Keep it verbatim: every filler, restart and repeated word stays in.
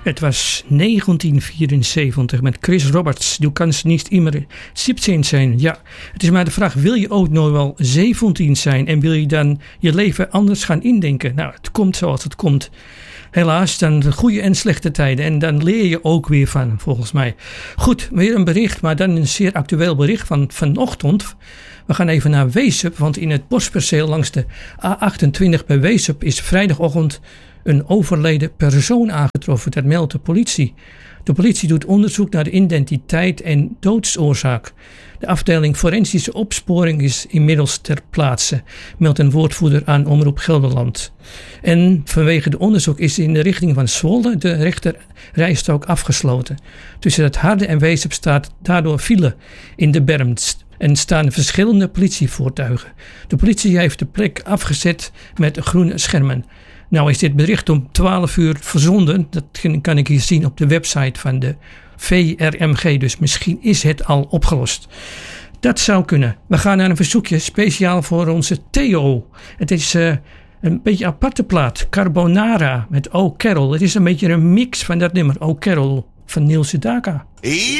Het was negentien vierenzeventig met Chris Roberts. Du kannst niet immer zeventien zijn. Ja, het is maar de vraag, wil je ook nog wel zeventien zijn? En wil je dan je leven anders gaan indenken? Nou, het komt zoals het komt. Helaas, dan de goede en slechte tijden. En dan leer je ook weer van, volgens mij. Goed, weer een bericht, maar dan een zeer actueel bericht van vanochtend. We gaan even naar Weesup, want in het bosperceel langs de A achtentwintig bij Weesup is vrijdagochtend een overleden persoon aangetroffen. Dat meldt de politie. De politie doet onderzoek naar de identiteit en doodsoorzaak. De afdeling forensische opsporing is inmiddels ter plaatse, meldt een woordvoerder aan Omroep Gelderland. En vanwege de onderzoek is in de richting van Zwolle de rechterrijstrook afgesloten. Tussen het Harde en Weesup staat daardoor file in de berm en staan verschillende politievoertuigen. De politie heeft de plek afgezet met groene schermen. Nou is dit bericht om twaalf uur verzonden. Dat kan ik hier zien op de website van de V R M G. Dus misschien is het al opgelost. Dat zou kunnen. We gaan naar een verzoekje speciaal voor onze Theo. Het is uh, een beetje een aparte plaat. Carbonara met O Carol. Het is een beetje een mix van dat nummer O Carol van Niels Sedaka.